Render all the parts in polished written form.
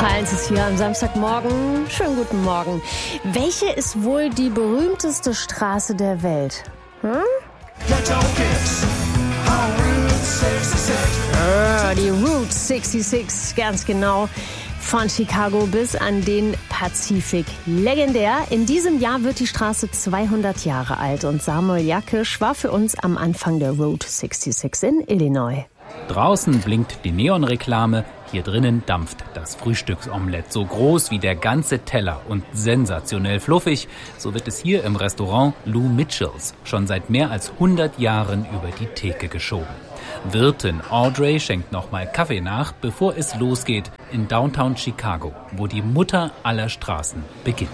Woche 1 ist hier am Samstagmorgen. Schönen guten Morgen. Welche ist wohl die berühmteste Straße der Welt? Die Route 66, ganz genau. Von Chicago bis an den Pazifik. Legendär. In diesem Jahr wird die Straße 200 Jahre alt und Samuel Jakisch war für uns am Anfang der Route 66 in Illinois. Draußen blinkt die Neonreklame, hier drinnen dampft das Frühstücksomelett. So groß wie der ganze Teller und sensationell fluffig. So wird es hier im Restaurant Lou Mitchells schon seit mehr als 100 Jahren über die Theke geschoben. Wirtin Audrey schenkt nochmal Kaffee nach, bevor es losgeht in Downtown Chicago, wo die Mutter aller Straßen beginnt.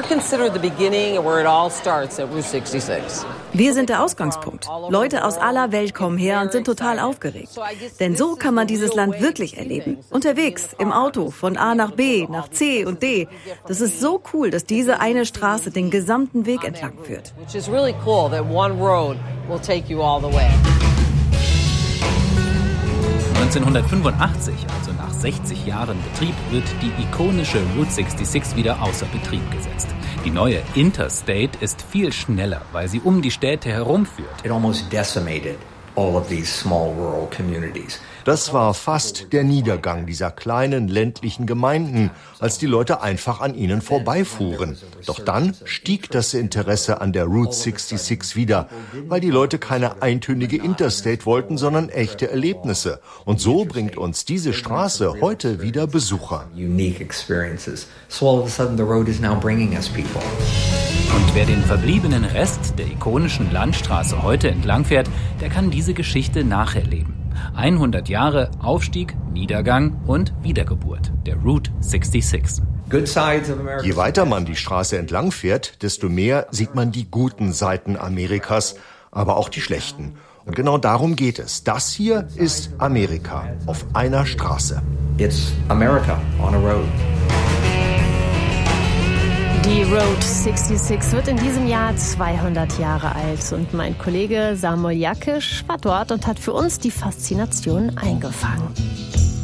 Wir sind der Ausgangspunkt. Leute aus aller Welt kommen her und sind total aufgeregt. Denn so kann man dieses Land wirklich erleben. Unterwegs, im Auto, von A nach B, nach C und D. Das ist so cool, dass diese eine Straße den gesamten Weg entlang führt. 1985, also nach 60 Jahren Betrieb, wird die ikonische Route 66 wieder außer Betrieb gesetzt. Die neue Interstate ist viel schneller, weil sie um die Städte herumführt. It almost decimated all of these small rural communities. Das war fast der Niedergang dieser kleinen ländlichen Gemeinden, als die Leute einfach an ihnen vorbeifuhren. Doch dann stieg das Interesse an der Route 66 wieder, weil die Leute keine eintönige Interstate wollten, sondern echte Erlebnisse. Und so bringt uns diese Straße heute wieder Besucher. Unique experiences. So all of a sudden the road is now bringing us people. Und wer den verbliebenen Rest der ikonischen Landstraße heute entlangfährt, der kann diese Geschichte nacherleben. 100 Jahre Aufstieg, Niedergang und Wiedergeburt der Route 66. Je weiter man die Straße entlang fährt, desto mehr sieht man die guten Seiten Amerikas, aber auch die schlechten. Und genau darum geht es. Das hier ist Amerika auf einer Straße. It's America on a road. Die Route 66 wird in diesem Jahr 200 Jahre alt und mein Kollege Samuel Jakisch war dort und hat für uns die Faszination eingefangen.